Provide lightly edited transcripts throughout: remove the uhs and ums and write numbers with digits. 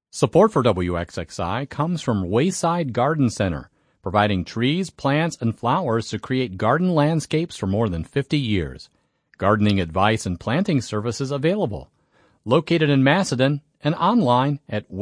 Support for WXXI comes from Wayside Garden Center, providing trees, plants, and flowers to create garden landscapes for more than 50 years. Gardening advice and planting services available. Located in Macedon and online at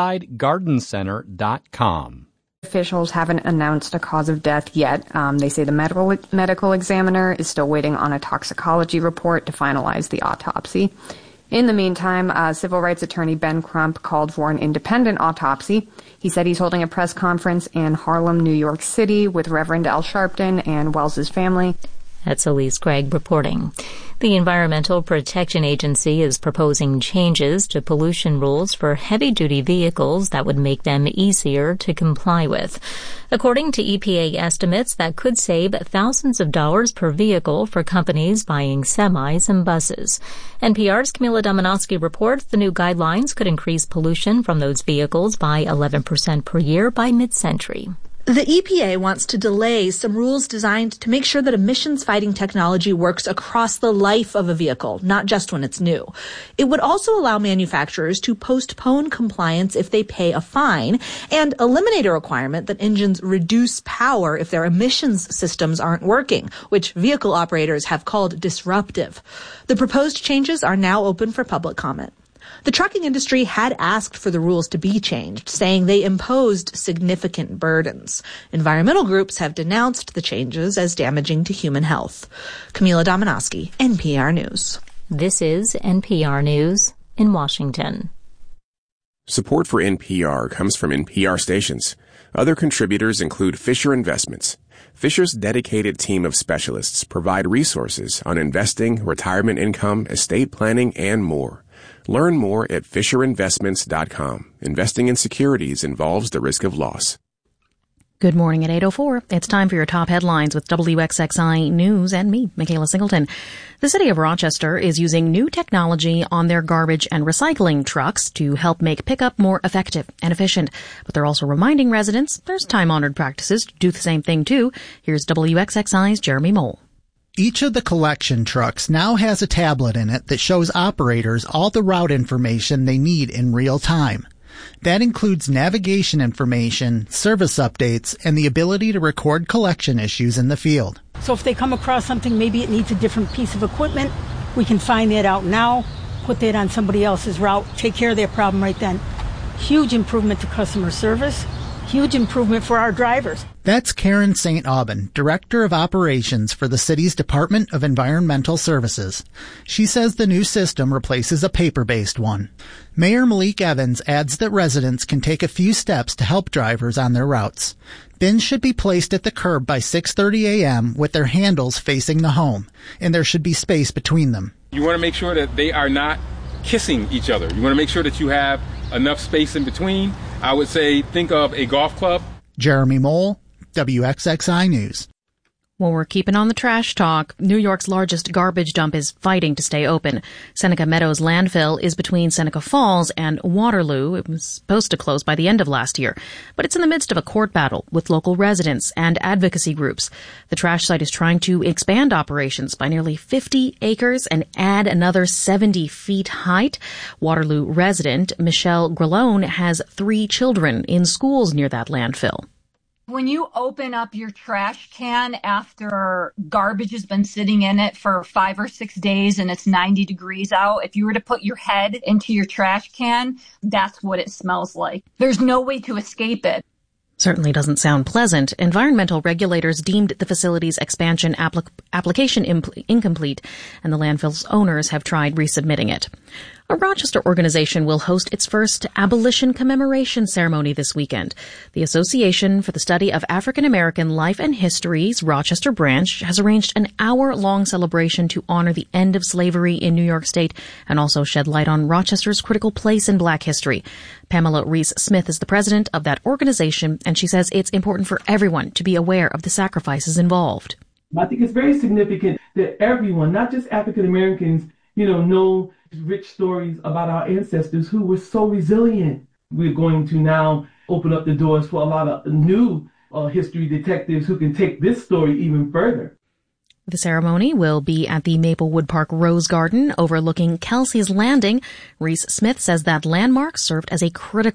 waysidegardencenter.com. Officials haven't announced a cause of death yet. They say the medical examiner is still waiting on a toxicology report to finalize the autopsy. In the meantime, civil rights attorney Ben Crump called for an independent autopsy. He said he's holding a press conference in Harlem, New York City with Reverend Al Sharpton and Wells's family. That's Elise Craig reporting. The Environmental Protection Agency is proposing changes to pollution rules for heavy-duty vehicles that would make them easier to comply with. According to EPA estimates, that could save thousands of dollars per vehicle for companies buying semis and buses. NPR's Camila Domonoske reports the new guidelines could increase pollution from those vehicles by 11% per year by mid-century. The EPA wants to delay some rules designed to make sure that emissions-fighting technology works across the life of a vehicle, not just when it's new. It would also allow manufacturers to postpone compliance if they pay a fine and eliminate a requirement that engines reduce power if their emissions systems aren't working, which vehicle operators have called disruptive. The proposed changes are now open for public comment. The trucking industry had asked for the rules to be changed, saying they imposed significant burdens. Environmental groups have denounced the changes as damaging to human health. Camila Domonoske, NPR News. This is NPR News in Washington. Support for NPR comes from NPR stations. Other contributors include Fisher Investments. Fisher's dedicated team of specialists provide resources on investing, retirement income, estate planning, and more. Learn more at FisherInvestments.com. Investing in securities involves the risk of loss. Good morning at 8:04. It's time for your top headlines with WXXI News and me, Michaela Singleton. The city of Rochester is using new technology on their garbage and recycling trucks to help make pickup more effective and efficient. But they're also reminding residents there's time-honored practices to do the same thing, too. Here's WXXI's Jeremy Mole. Each of the collection trucks now has a tablet in it that shows operators all the route information they need in real time. That includes navigation information, service updates, and the ability to record collection issues in the field. So if they come across something, maybe it needs a different piece of equipment, we can find that out now, put that on somebody else's route, take care of their problem right then. Huge improvement to customer service. Huge improvement for our drivers. That's Karen St. Aubin, Director of Operations for the city's Department of Environmental Services. She says the new system replaces a paper-based one. Mayor Malik Evans adds that residents can take a few steps to help drivers on their routes. Bins should be placed at the curb by 6:30 a.m. with their handles facing the home, and there should be space between them. You want to make sure that they are not kissing each other. You want to make sure that you have enough space in between. I would say think of a golf club. Jeremy Mole, WXXI News. Well, we're keeping on the trash talk. New York's largest garbage dump is fighting to stay open. Seneca Meadows landfill is between Seneca Falls and Waterloo. It was supposed to close by the end of last year, but it's in the midst of a court battle with local residents and advocacy groups. The trash site is trying to expand operations by nearly 50 acres and add another 70 feet height. Waterloo resident Michelle Grillone has 3 children in schools near that landfill. When you open up your trash can after garbage has been sitting in it for 5 or 6 days and it's 90 degrees out, if you were to put your head into your trash can, that's what it smells like. There's no way to escape it. Certainly doesn't sound pleasant. Environmental regulators deemed the facility's expansion application incomplete, and the landfill's owners have tried resubmitting it. A Rochester organization will host its first abolition commemoration ceremony this weekend. The Association for the Study of African American Life and History's Rochester branch has arranged an hour-long celebration to honor the end of slavery in New York State and also shed light on Rochester's critical place in Black history. Pamela Reese-Smith is the president of that organization, and she says it's important for everyone to be aware of the sacrifices involved. I think it's very significant that everyone, not just African Americans, know rich stories about our ancestors who were so resilient. We're going to now open up the doors for a lot of new history detectives who can take this story even further. The ceremony will be at the Maplewood Park Rose Garden overlooking Kelsey's Landing. Reese-Smith says that landmark served as a critical